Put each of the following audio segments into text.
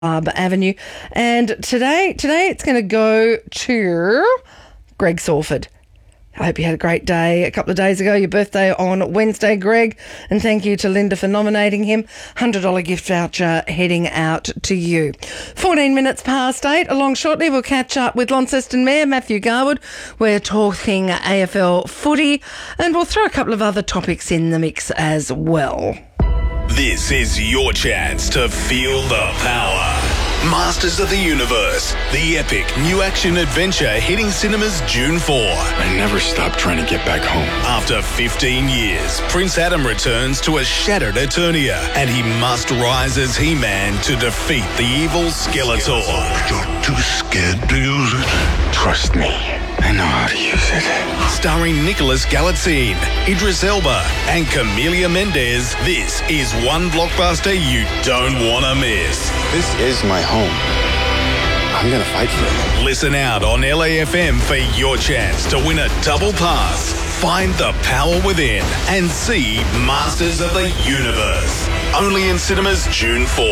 Avenue. And today it's going to go to Greg Sawford. I hope you had a great day a couple of days ago, your birthday on Wednesday, Greg. And thank you to Linda for nominating him. $100 gift voucher heading out to you. 14 minutes past 8. Along shortly, we'll catch up with Launceston Mayor Matthew Garwood. We're talking AFL footy, and we'll throw a couple of other topics in the mix as well. This is your chance to feel the power. Masters of the Universe, the epic new action adventure hitting cinemas June 4. I never stopped trying to get back home. After 15 years, Prince Adam returns to a shattered Eternia, and he must rise as He-Man to defeat the evil Skeletor. You're too scared to use it. Trust me, I know how to use it. Starring Nicholas Galitzine, Idris Elba, and Camelia Mendez, this is one blockbuster you don't want to miss. This is my home. I'm going to fight for it. Listen out on LAFM for your chance to win a double pass. Find the power within and see Masters of the Universe. Only in cinemas June 4.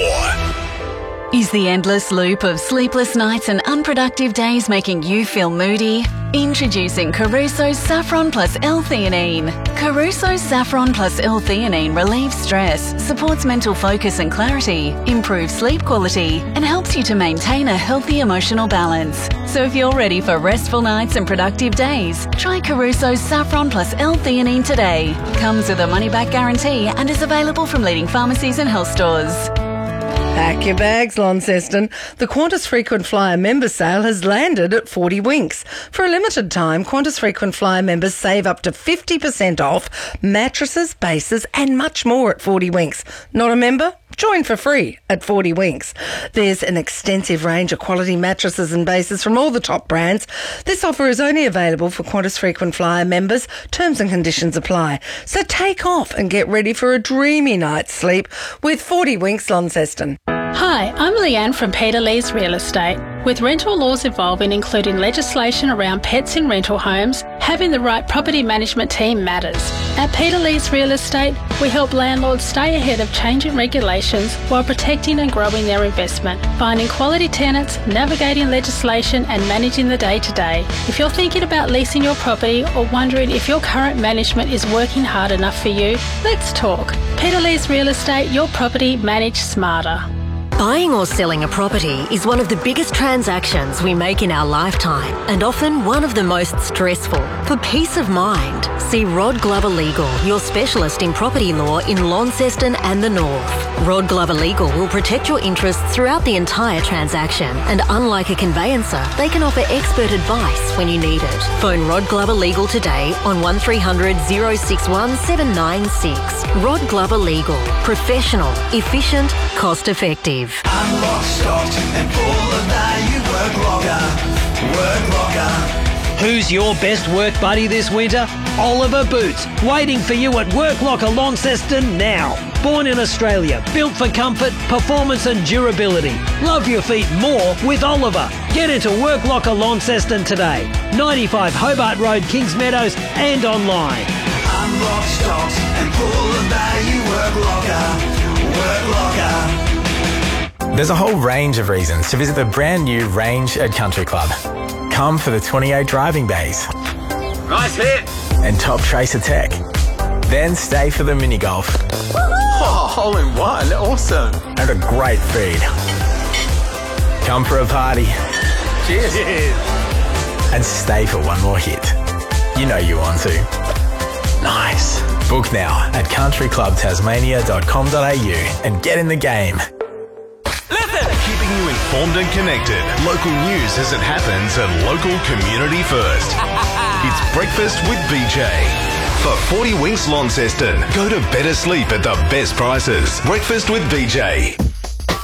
Is the endless loop of sleepless nights and unproductive days making you feel moody? Introducing Caruso's Saffron Plus L-Theanine. Caruso's Saffron Plus L-Theanine relieves stress, supports mental focus and clarity, improves sleep quality, and helps you to maintain a healthy emotional balance. So if you're ready for restful nights and productive days, try Caruso's Saffron Plus L-Theanine today. Comes with a money-back guarantee and is available from leading pharmacies and health stores. Pack your bags, Launceston. The Qantas Frequent Flyer member sale has landed at 40 Winks. For a limited time, Qantas Frequent Flyer members save up to 50% off mattresses, bases and much more at 40 Winks. Not a member? Join for free at 40 Winks. There's an extensive range of quality mattresses and bases from all the top brands. This offer is only available for Qantas Frequent Flyer members. Terms and conditions apply. So take off and get ready for a dreamy night's sleep with 40 Winks, Launceston. Hi, I'm Leanne from Peter Lee's Real Estate. With rental laws evolving, including legislation around pets in rental homes, having the right property management team matters. At Peter Lee's Real Estate, we help landlords stay ahead of changing regulations while protecting and growing their investment, finding quality tenants, navigating legislation and managing the day-to-day. If you're thinking about leasing your property or wondering if your current management is working hard enough for you, let's talk. Peter Lee's Real Estate, your property managed smarter. Buying or selling a property is one of the biggest transactions we make in our lifetime and often one of the most stressful. For peace of mind, see Rod Glover Legal, your specialist in property law in Launceston and the North. Rod Glover Legal will protect your interests throughout the entire transaction, and unlike a conveyancer, they can offer expert advice when you need it. Phone Rod Glover Legal today on 1300 061 796. Rod Glover Legal. Professional, efficient, cost effective. I'm locked, stocked and full of value. Work locker. Who's your best work buddy this winter? Oliver Boots, waiting for you at Work Locker Launceston now. Born in Australia, built for comfort, performance and durability. Love your feet more with Oliver. Get into Work Locker Launceston today. 95 Hobart Road, Kings Meadows and online. I'm locked, stocked and full of value. Work locker. There's a whole range of reasons to visit the brand new Range at Country Club. Come for the 28 driving bays. Nice hit. And top tracer tech. Then stay for the mini golf. Oh, hole in one. Awesome. And a great feed. Come for a party. Cheers. And stay for one more hit. You know you want to. Nice. Book now at countryclubtasmania.com.au and get in the game. Keeping you informed and connected. Local news as it happens and local community first. It's Breakfast with BJ. For 40 Winks Launceston, go to better sleep at the best prices. Breakfast with BJ.